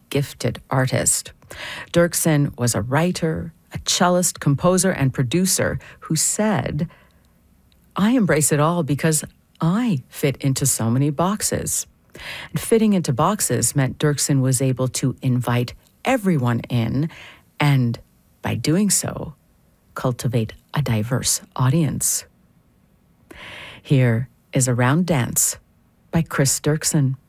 gifted artist. Dirksen was a writer, a cellist, composer, and producer who said, "I embrace it all because I fit into so many boxes." And fitting into boxes meant Dirksen was able to invite everyone in and, by doing so, cultivate a diverse audience. Here is A Round Dance by Chris Dirksen.